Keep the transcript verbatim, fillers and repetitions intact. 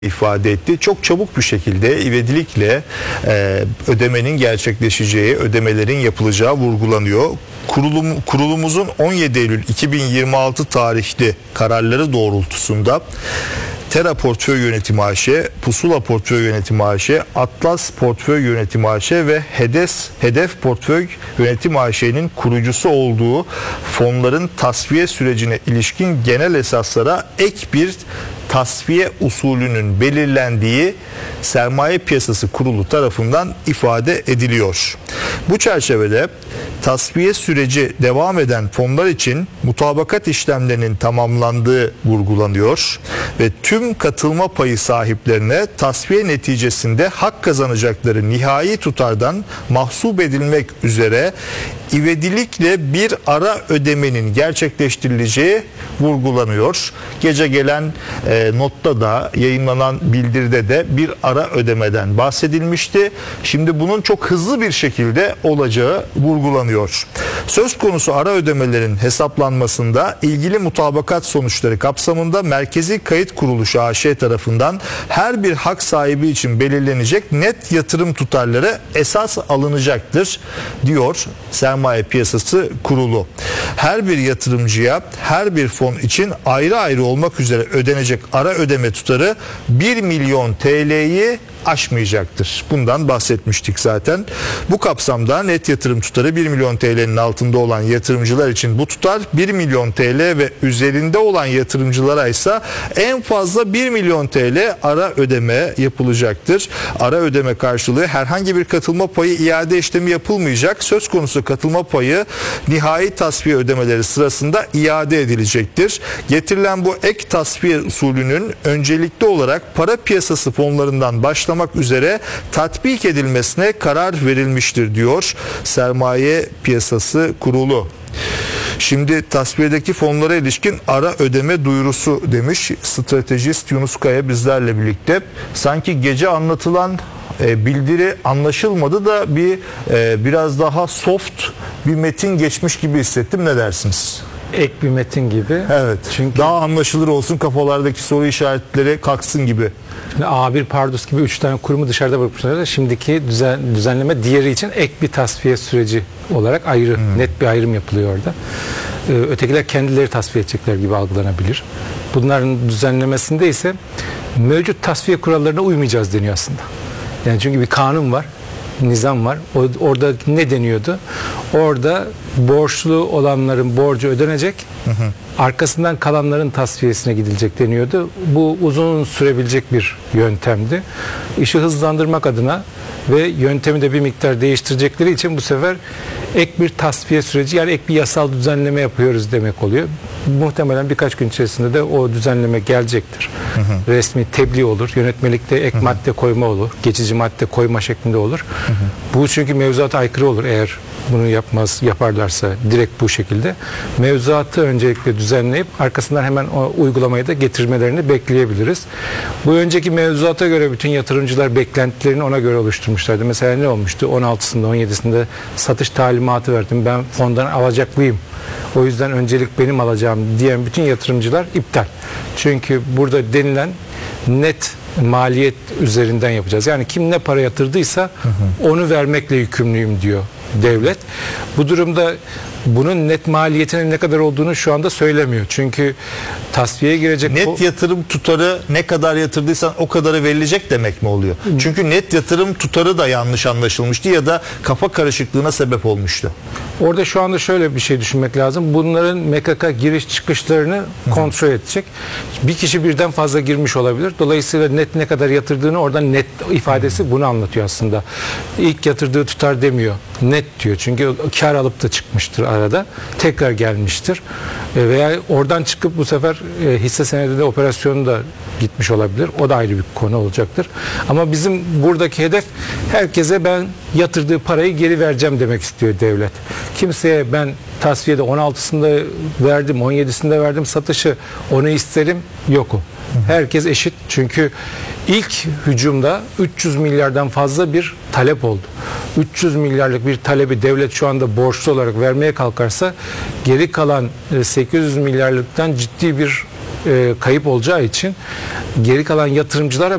ifade etti. Çok çabuk bir şekilde ivedilikle e, ödemenin gerçekleşeceği, ödemelerin yapılacağı vurgulanıyor. Kurulum, kurulumuzun on yedi Eylül iki bin yirmi altı tarihli kararları doğrultusunda Tera Portföy Yönetimi A Ş, Pusula Portföy Yönetimi A Ş, Atlas Portföy Yönetimi A Ş ve Hedef, Hedef Portföy Yönetimi A Ş'nin kurucusu olduğu fonların tasfiye sürecine ilişkin genel esaslara ek bir tasfiye usulünün belirlendiği Sermaye Piyasası Kurulu tarafından ifade ediliyor. Bu çerçevede tasfiye süreci devam eden fonlar için mutabakat işlemlerinin tamamlandığı vurgulanıyor ve tüm katılma payı sahiplerine tasfiye neticesinde hak kazanacakları nihai tutardan mahsup edilmek üzere ivedilikle bir ara ödemenin gerçekleştirileceği vurgulanıyor. Gece gelen e, notta da, yayınlanan bildiride de bir ara ödemeden bahsedilmişti. Şimdi bunun çok hızlı bir şekilde olacağı vurgulanıyor. Söz konusu ara ödemelerin hesaplanmasında ilgili mutabakat sonuçları kapsamında Merkezi Kayıt Kuruluşu A Ş tarafından her bir hak sahibi için belirlenecek net yatırım tutarları esas alınacaktır diyor Sermaye Piyasası Kurulu. Her bir yatırımcıya her bir fon için ayrı ayrı olmak üzere ödenecek ara ödeme tutarı bir milyon T L'yi aşmayacaktır. Bundan bahsetmiştik zaten. Bu kapsamda net yatırım tutarı bir milyon T L'nin altında olan yatırımcılar için bu tutar bir milyon T L ve üzerinde olan yatırımcılara ise en fazla bir milyon T L ara ödeme yapılacaktır. Ara ödeme karşılığı herhangi bir katılma payı iade işlemi yapılmayacak. Söz konusu katılma payı nihai tasfiye ödemeleri sırasında iade edilecektir. Getirilen bu ek tasfiye usulünün öncelikli olarak para piyasası fonlarından başlamak üzere tatbik edilmesine karar verilmiştir diyor Sermaye Piyasası Kurulu. Şimdi tasfiyedeki fonlara ilişkin ara ödeme duyurusu demiş stratejist Yunus Kaya bizlerle birlikte. Sanki gece anlatılan e, bildiri anlaşılmadı da bir e, biraz daha soft bir metin geçmiş gibi hissettim. Ne dersiniz? Ek bir metin gibi. Evet. Çünkü daha anlaşılır olsun, kafalardaki soru işaretleri kalksın gibi. A bir Pardus gibi üç tane kurumu dışarıda bırakmışlar. Şimdiki düzen, düzenleme diğeri için ek bir tasfiye süreci olarak ayrı, hmm. net bir ayrım yapılıyor orada. Ee, ötekiler kendileri tasfiye edecekler gibi algılanabilir. Bunların düzenlemesinde ise mevcut tasfiye kurallarına uymayacağız deniyor aslında. Yani çünkü bir kanun var, nizam var. O, orada ne deniyordu? Orada borçlu olanların borcu ödenecek, hı hı. arkasından kalanların tasfiyesine gidilecek deniyordu. Bu uzun sürebilecek bir yöntemdi. İşi hızlandırmak adına ve yöntemi de bir miktar değiştirecekleri için bu sefer ek bir tasfiye süreci, yani ek bir yasal düzenleme yapıyoruz demek oluyor. Muhtemelen birkaç gün içerisinde de o düzenleme gelecektir. Hı hı. Resmi tebliğ olur. Yönetmelikte ek hı hı. madde koyma olur. Geçici madde koyma şeklinde olur. Hı hı. Bu çünkü mevzuata aykırı olur eğer bunu yapmaz yaparlarsa direkt bu şekilde. Mevzuatı öncelikle düzenleyip arkasından hemen o uygulamayı da getirmelerini bekleyebiliriz. Bu önceki mevzuata göre bütün yatırımcılar beklentilerini ona göre oluşturmuşlardı. Mesela ne olmuştu? on altısında on yedisinde satış talimatı verdim. Ben fondan alacaklıyım. O yüzden öncelik benim alacağım diyen bütün yatırımcılar iptal. Çünkü burada denilen net maliyet üzerinden yapacağız. Yani kim ne para yatırdıysa hı hı. onu vermekle yükümlüyüm diyor devlet. Bu durumda bunun net maliyetinin ne kadar olduğunu şu anda söylemiyor. Çünkü tasfiyeye girecek... Net yatırım tutarı ne kadar yatırdıysan o kadarı verilecek demek mi oluyor? Hı. Çünkü net yatırım tutarı da yanlış anlaşılmıştı ya da kafa karışıklığına sebep olmuştu. Orada şu anda şöyle bir şey düşünmek lazım. Bunların M K K giriş çıkışlarını Hı. kontrol edecek. Bir kişi birden fazla girmiş olabilir. Dolayısıyla net ne kadar yatırdığını, oradan net ifadesi Hı. bunu anlatıyor aslında. İlk yatırdığı tutar demiyor. Net diyor. Çünkü kar alıp da çıkmıştır arada. Tekrar gelmiştir. E veya oradan çıkıp bu sefer e, hisse senedi de operasyonu da gitmiş olabilir. O da ayrı bir konu olacaktır. Ama bizim buradaki hedef herkese ben yatırdığı parayı geri vereceğim demek istiyor devlet. Kimseye ben tasfiyede on altısında verdim, on yedisinde verdim satışı, onu isterim yok o. Herkes eşit. Çünkü ilk hücumda üç yüz milyardan fazla bir talep oldu. üç yüz milyarlık bir talebi devlet şu anda borçlu olarak vermeye kalkarsa geri kalan sekiz yüz milyarlıktan ciddi bir e, kayıp olacağı için geri kalan yatırımcılara